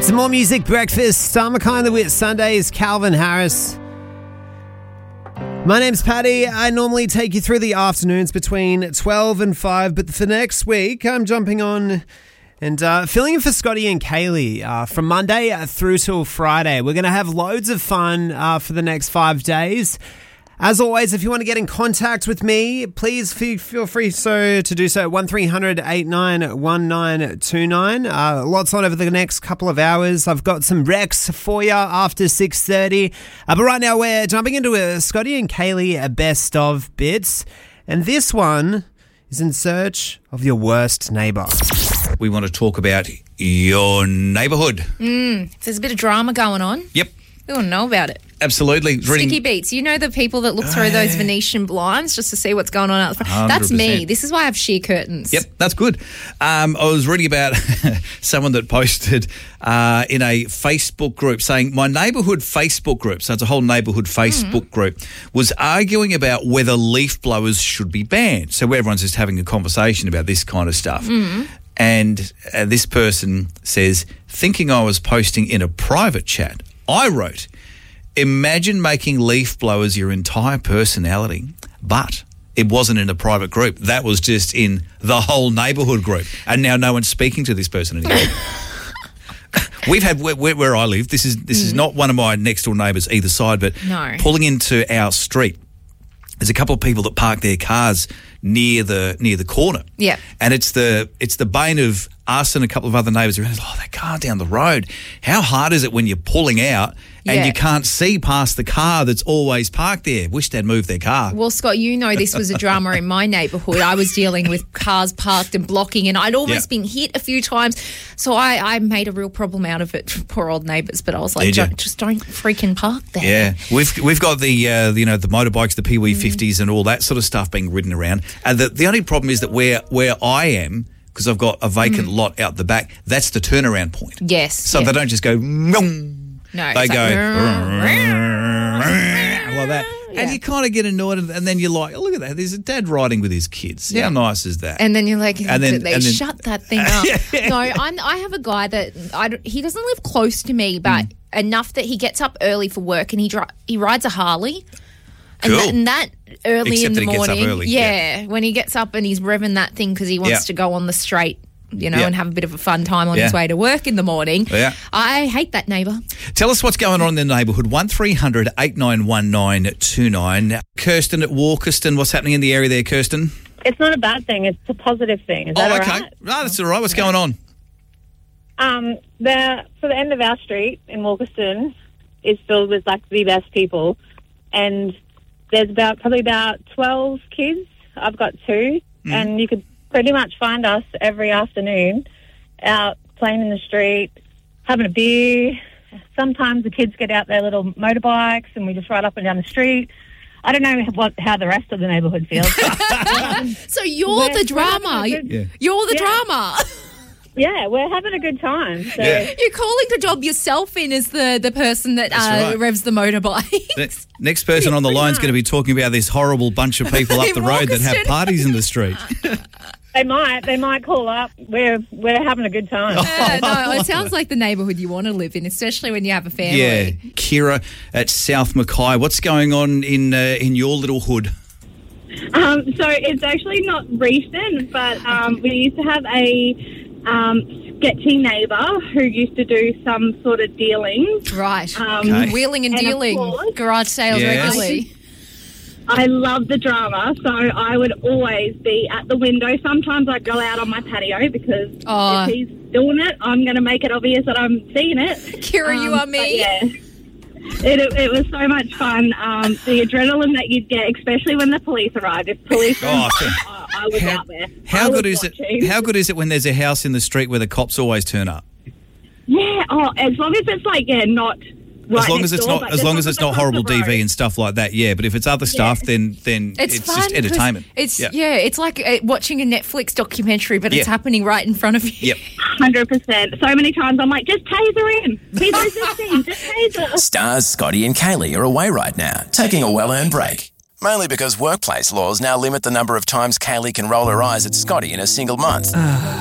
Some more music breakfast. I'm kind of with Sundays, Calvin Harris. My name's Paddy. I normally take you through the afternoons between 12 and 5, but for next week, I'm jumping on and filling in for Scotty and Kaylee from Monday through till Friday. We're going to have loads of fun for the next 5 days. As always, if you want to get in contact with me, please feel free to do so. 1300 891929. Lots on over the next couple of hours. I've got some recs for you after 6:30. But right now we're jumping into a Scotty and Kaylee best of bits. And this one is in search of your worst neighbour. We want to talk about your neighbourhood. There's a bit of drama going on. Yep. We want to know about it. Absolutely. Sticky beats. You know the people that look through those Venetian blinds just to see what's going on out the front? That's me. This is why I have sheer curtains. Yep, that's good. I was reading about someone that posted in a Facebook group saying my neighbourhood Facebook group, so it's a whole neighbourhood Facebook group, was arguing about whether leaf blowers should be banned. So everyone's just having a conversation about this kind of stuff. And this person says, thinking I was posting in a private chat, I wrote, imagine making leaf blowers your entire personality, but it wasn't in a private group. That was just in the whole neighbourhood group. And now no one's speaking to this person anymore. We've had, where I live, this is not one of my next door neighbours either side, but pulling into our street, there's a couple of people that park their cars near the corner. Yeah. And it's the bane of us and a couple of other neighbours around. Oh, that car down the road. How hard is it when you're pulling out and you can't see past the car that's always parked there? Wish they'd moved their car. Well, Scott, you know this was a drama in my neighbourhood. I was dealing with cars parked and blocking, and I'd almost been hit a few times. So I made a real problem out of it for poor old neighbours. But I was like, just don't freaking park there. Yeah, we've got the the motorbikes, the Pee-wee 50s, and all that sort of stuff being ridden around. And the only problem is that where I am, because I've got a vacant lot out the back, that's the turnaround point. Yes. So they don't just go, no, they go like that. And you kind of get annoyed, and then you're like, oh, look at that, there's a dad riding with his kids. How nice is that? And then you're like, shut that thing up. No, I have a guy that, he doesn't live close to me, but enough that he gets up early for work and he rides a Harley. Cool. And that early Except in the that he morning. gets up early. When he gets up and he's revving that thing because he wants to go on the straight, and have a bit of a fun time on his way to work in the morning. Yeah. I hate that neighbour. Tell us what's going on in the neighbourhood. 1300 891929. Kirsten at Walkerston, what's happening in the area there, Kirsten? It's not a bad thing. It's a positive thing. Is that all right? No, that's all right. What's going on? The end of our street in Walkerston is filled with like the best people, and there's probably about 12 kids. I've got 2, and you could pretty much find us every afternoon out playing in the street, having a beer. Sometimes the kids get out their little motorbikes and we just ride up and down the street. I don't know how the rest of the neighbourhood feels. So you're the drama. You're the drama. Yeah, we're having a good time. So. You're calling the job yourself in as the person that revs the motorbike. Next person on the line is going to be talking about this horrible bunch of people up the road that have parties in the street. They might call up. We're having a good time. No, it sounds like the neighbourhood you want to live in, especially when you have a family. Yeah, Kira at South Mackay. What's going on in your little hood? So it's actually not recent, but we used to have a sketchy neighbour who used to do some sort of dealing. Right. Wheeling and dealing, garage sales regularly. I love the drama, so I would always be at the window. Sometimes I'd go out on my patio because if he's doing it, I'm going to make it obvious that I'm seeing it. Kira, you are me. It was so much fun. The adrenaline that you'd get, especially when the police arrived. If police arrived, I was out there. How good is it when there's a house in the street where the cops always turn up? Yeah, as long as it's not right. As long as it's not horrible DV and stuff like that, but if it's other stuff, then it's just entertainment. It's like watching a Netflix documentary, but it's happening right in front of you. Yep. 100%. So many times I'm like, just taser him. He's resisting. Just taser. Stars, Scotty and Kaylee are away right now, taking a well-earned break. Mainly because workplace laws now limit the number of times Kaylee can roll her eyes at Scotty in a single month.